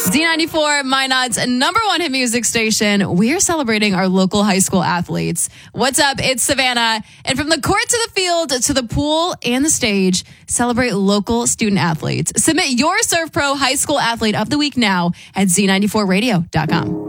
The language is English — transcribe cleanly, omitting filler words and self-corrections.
Z94, Minot's number one hit music station. We're celebrating our local high school athletes. What's up? It's Savannah. And from the court to the field to the pool and the stage, celebrate local student athletes. Submit your Serve Pro High School Athlete of the Week now at Z94radio.com.